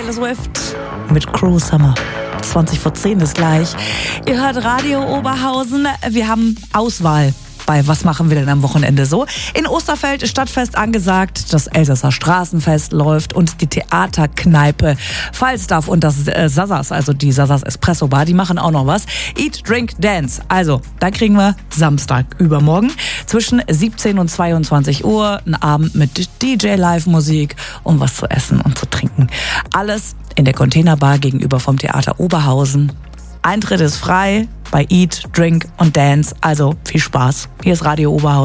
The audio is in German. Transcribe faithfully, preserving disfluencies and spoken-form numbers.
Taylor Swift mit Cruel Summer. zwanzig vor zehn ist gleich. Ihr hört Radio Oberhausen. Wir haben Auswahl bei Was machen wir denn am Wochenende so? In Osterfeld ist Stadtfest angesagt, das Elsasser Straßenfest läuft und die Theaterkneipe Falstaff und das äh, Sasas, also die Sasas Espresso Bar, die machen auch noch was. Eat, Drink, Dance. Also, da kriegen wir Samstag übermorgen zwischen siebzehn und zweiundzwanzig Uhr einen Abend mit D J-Live-Musik und was zu essen und zu trinken. Alles in der Containerbar gegenüber vom Theater Oberhausen. Eintritt ist frei bei Eat, Drink und Dance. Also viel Spaß. Hier ist Radio Oberhausen.